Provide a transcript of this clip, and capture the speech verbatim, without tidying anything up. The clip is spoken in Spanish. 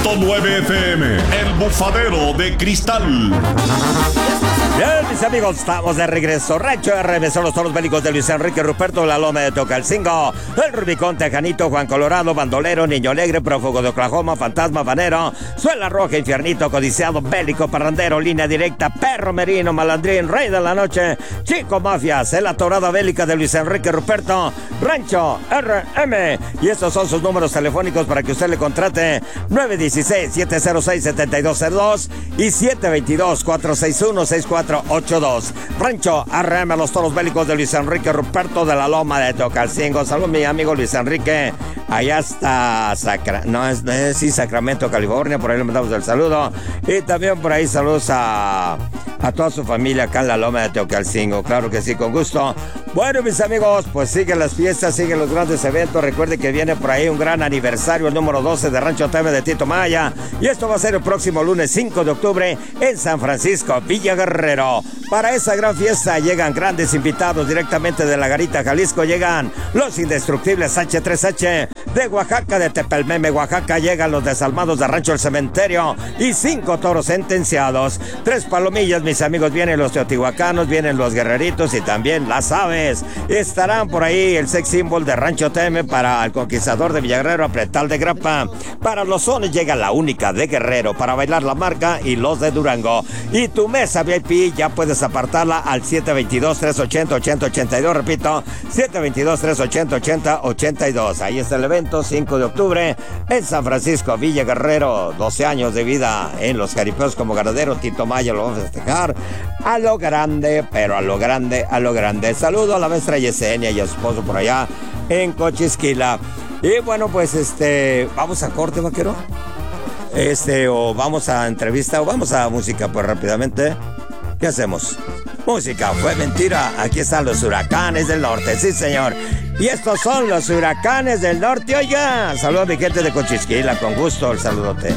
punto nueve F M, El Bufadero de Cristal. Bien, mis amigos, estamos de regreso. Rancho R M son los toros bélicos de Luis Enrique Ruperto, La Loma de Tocalcingo, el Rubicón Tejanito, Juan Colorado, Bandolero, Niño Alegre, Prófugo de Oklahoma, Fantasma Banero, Suela Roja, Infiernito, Codiciado, Bélico, Parrandero, Línea Directa, Perro Merino, Malandrín, Rey de la Noche, Chico Mafias, la Torada Bélica de Luis Enrique Ruperto, Rancho R M. Y estos son sus números telefónicos para que usted le contrate: nueve uno seis, siete cero seis, siete dos cero dos y siete dos dos, cuatro seis uno, seis cuatro ocho dos. Rancho R M, los toros bélicos de Luis Enrique Ruperto de la Loma de Tocalcingo. Saludos, mi amigo Luis Enrique. Allá está Sacra... No, es, es sí, Sacramento, California. Por ahí le mandamos el saludo. Y también por ahí saludos a, a toda su familia acá en la Loma de Tocalcingo. Claro que sí, con gusto. Bueno, mis amigos, pues siguen las fiestas, siguen los grandes eventos. Recuerden que viene por ahí un gran aniversario, el número doce de Rancho T V de Tito Maya. Y esto va a ser el próximo lunes cinco de octubre en San Francisco, Villa Guerrero. Para esa gran fiesta llegan grandes invitados directamente de La Garita, Jalisco. Llegan los indestructibles H tres H. De Oaxaca, de Tepelmeme, Oaxaca, llegan los desalmados de Rancho El Cementerio y cinco toros sentenciados. Tres palomillas, mis amigos, vienen los teotihuacanos, vienen los guerreritos y también las aves. Estarán por ahí el sex symbol de Rancho Teme para el conquistador de Villaguerrero, Apretal de Grapa. Para los sones llega la única de Guerrero, para bailar la marca y los de Durango. Y tu mesa V I P ya puedes apartarla al siete dos dos, tres ocho cero, ocho cero ocho dos, repito, siete dos dos, tres ocho cero, ocho cero ocho dos. Ahí está el evento, cinco de octubre, en San Francisco, Villa Guerrero. doce años de vida en los jaripeos como ganadero. Tito Maya lo vamos a festejar a lo grande, pero a lo grande, a lo grande. Saludo a la maestra Yesenia y a su esposo por allá en Cochisquila. Y bueno, pues este, vamos a corte, vaquero. Este, o vamos a entrevista, o vamos a música, pues rápidamente. ¿Qué hacemos? Música, fue mentira. Aquí están los huracanes del norte, sí señor. Y estos son los huracanes del norte, oiga. Saludos a mi gente de Cochisquila, con gusto, el saludote.